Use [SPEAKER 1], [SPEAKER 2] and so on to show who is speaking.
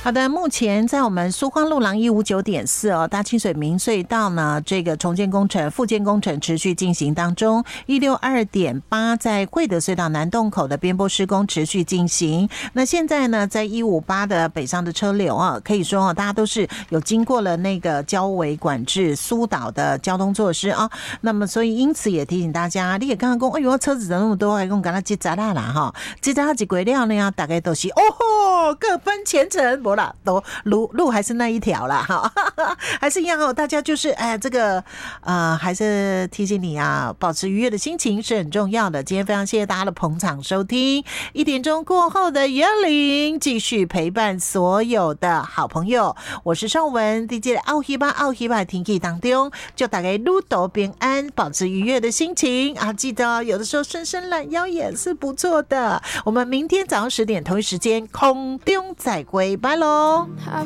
[SPEAKER 1] 好的，目前在我们苏花路廊159.4哦，大清水明隧道呢，这个重建工程、复建工程持续进行当中。162.8在贵德隧道南洞口的边坡施工持续进行。那现在呢，在158的北上的车流啊，可以说大家都是有经过了那个交维管制、疏导的交通措施啊。那么，所以因此也提醒大家，你也刚刚讲，哎呦，车子怎么那么多，还跟我讲接闸啦哈，接闸几轨料呢，大概都是哦吼，各奔前程，不啦，都路还是那一条啦哈，还是一样哦。大家就是这个还是提醒你啊，保持愉悦的心情是很重要的。今天非常谢谢大家的捧场收听，1点钟过后的120继续陪伴所有的好朋友，我是尚文。在这个奥希巴的天气当中，就大家路途平安，保持愉悦的心情啊！记得有的时候伸伸懒腰也是不错的。我们明天早上10点同一时间空中再会，拜喽。